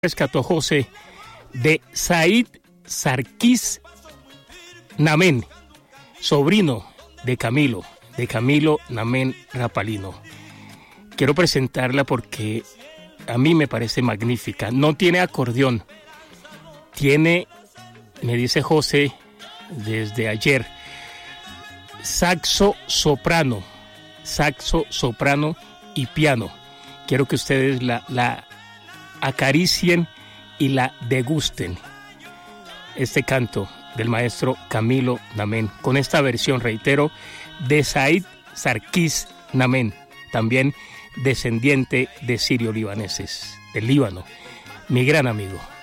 rescató José de Said Sarkis Namen, sobrino de Camilo Namen Rapalino. Quiero presentarla porque a mí me parece magnífica. No tiene acordeón, tiene, me dice José desde ayer, saxo soprano y piano. Quiero que ustedes la acaricien y la degusten. Este canto del maestro Camilo Namen, con esta versión, reitero, de Said Sarkis Namen, también descendiente de sirio-libaneses, del Líbano, mi gran amigo.